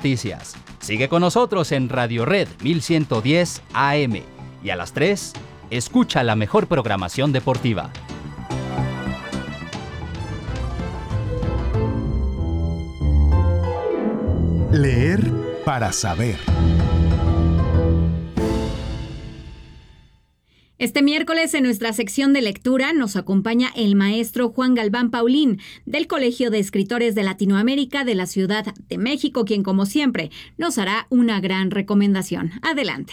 Noticias. Sigue con nosotros en Radio Red 1110 AM y a las 3, escucha la mejor programación deportiva. Leer para saber. Este miércoles en nuestra sección de lectura nos acompaña el maestro Juan Galván Paulín del Colegio de Escritores de Latinoamérica de la Ciudad de México, quien como siempre nos hará una gran recomendación. Adelante.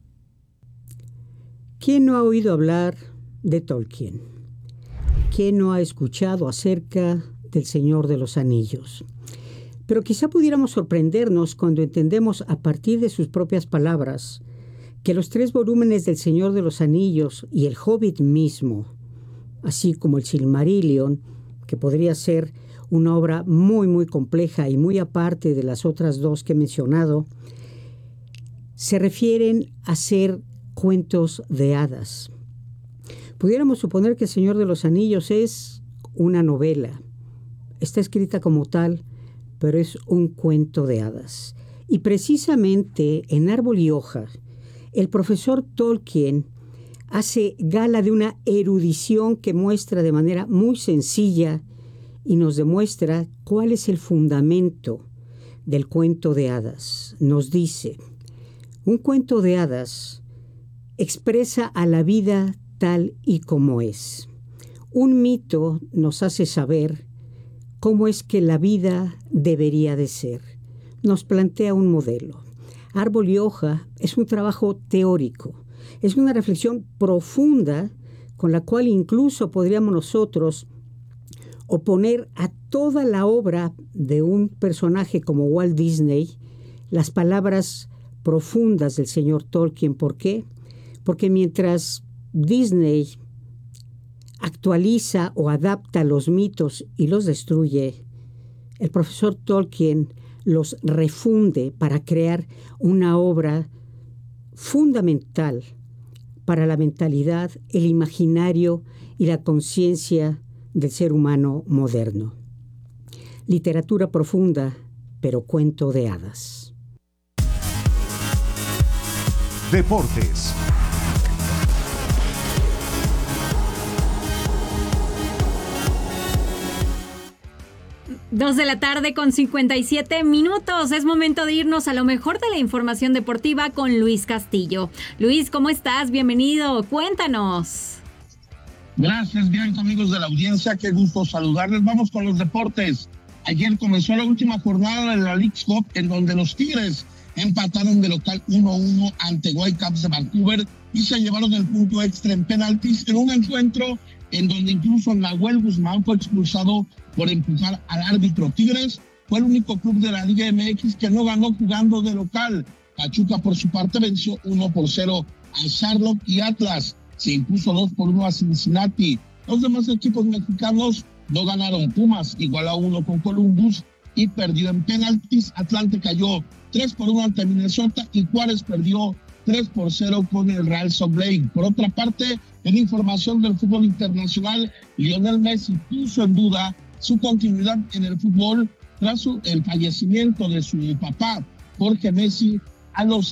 ¿Quién no ha oído hablar de Tolkien? ¿Quién no ha escuchado acerca del Señor de los Anillos? Pero quizá pudiéramos sorprendernos cuando entendemos a partir de sus propias palabras que los 3 volúmenes del Señor de los Anillos y el Hobbit mismo, así como el Silmarillion, que podría ser una obra muy muy compleja y muy aparte de las otras 2 que he mencionado, se refieren a ser cuentos de hadas. Pudiéramos suponer que el Señor de los Anillos es una novela. Está escrita como tal, pero es un cuento de hadas. Y precisamente en Árbol y Hoja, el profesor Tolkien hace gala de una erudición que muestra de manera muy sencilla y nos demuestra cuál es el fundamento del cuento de hadas. Nos dice, un cuento de hadas expresa a la vida tal y como es. Un mito nos hace saber cómo es que la vida debería de ser. Nos plantea un modelo. Árbol y Hoja es un trabajo teórico, es una reflexión profunda con la cual incluso podríamos nosotros oponer a toda la obra de un personaje como Walt Disney las palabras profundas del señor Tolkien. ¿Por qué? Porque mientras Disney actualiza o adapta los mitos y los destruye, el profesor Tolkien los refunde para crear una obra fundamental para la mentalidad, el imaginario y la conciencia del ser humano moderno. Literatura profunda, pero cuento de hadas. Deportes. 2 de la tarde con 57 minutos. Es momento de irnos a lo mejor de la información deportiva con Luis Castillo. Luis, ¿cómo estás? Bienvenido. Cuéntanos. Gracias, Bianca, amigos de la audiencia. Qué gusto saludarles. Vamos con los deportes. Ayer comenzó la última jornada de la Leagues Cup, en donde los Tigres empataron de local 1-1 ante Whitecaps de Vancouver y se llevaron el punto extra en penaltis en un encuentro en donde incluso Nahuel Guzmán fue expulsado por empujar al árbitro. Tigres fue el único club de la Liga MX que no ganó jugando de local. Pachuca, por su parte, venció 1-0 a Charlotte y Atlas se impuso 2-1 a Cincinnati. Los demás equipos mexicanos no ganaron. Pumas igualó a 1 con Columbus y perdió en penaltis. Atlante cayó 3-1 ante Minnesota y Juárez perdió 3-0 con el Real Salt Lake. Por otra parte, en información del fútbol internacional, Lionel Messi puso en duda su continuidad en el fútbol tras el fallecimiento de su papá, Jorge Messi, a los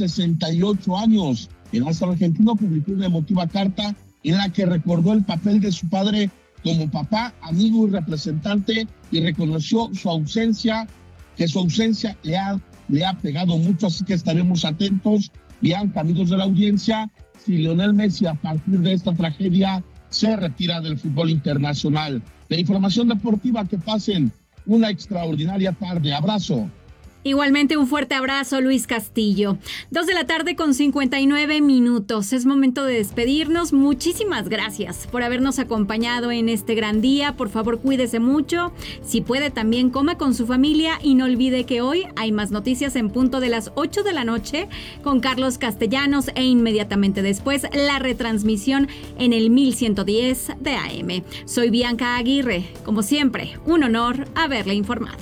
68 años. El astro argentino publicó una emotiva carta en la que recordó el papel de su padre como papá, amigo y representante, y reconoció su ausencia, que su ausencia le ha pegado mucho, así que estaremos atentos. Bianca, amigos de la audiencia, si Lionel Messi a partir de esta tragedia se retira del fútbol internacional. De información deportiva, que pasen una extraordinaria tarde. Abrazo. Igualmente un fuerte abrazo, Luis Castillo. 2 de la tarde con 59 minutos. Es momento de despedirnos. Muchísimas gracias por habernos acompañado en este gran día. Por favor, cuídese mucho. Si puede, también coma con su familia. Y no olvide que hoy hay más noticias en punto de las 8 de la noche con Carlos Castellanos e inmediatamente después la retransmisión en el 1110 de AM. Soy Bianca Aguirre. Como siempre, un honor haberle informado.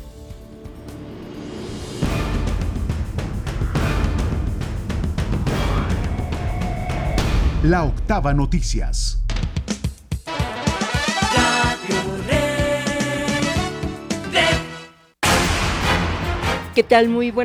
La Octava Noticias. ¿Qué tal? Muy buenas